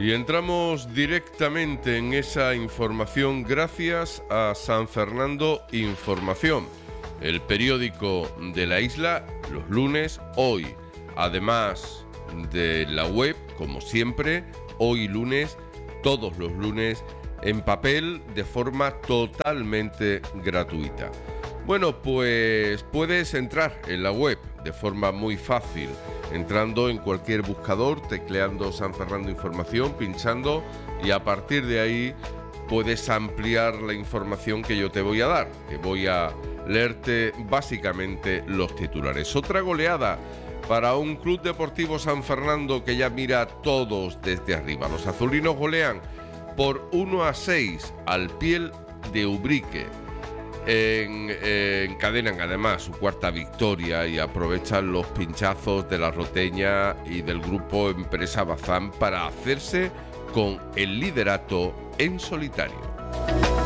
Y entramos directamente en esa información gracias a San Fernando Información, el periódico de la isla, los lunes, hoy. Además de la web, como siempre, hoy lunes, todos los lunes, en papel de forma totalmente gratuita. Bueno, pues puedes entrar en la web de forma muy fácil, entrando en cualquier buscador, tecleando San Fernando Información, pinchando, y a partir de ahí puedes ampliar la información que yo te voy a dar, que voy a leerte básicamente los titulares. Otra goleada para un Club Deportivo San Fernando que ya mira a todos desde arriba. Los azulinos golean por 1-6 al Piel de Ubrique. Encadenan además su cuarta victoria y aprovechan los pinchazos de la Roteña y del grupo Empresa Bazán para hacerse con el liderato en solitario.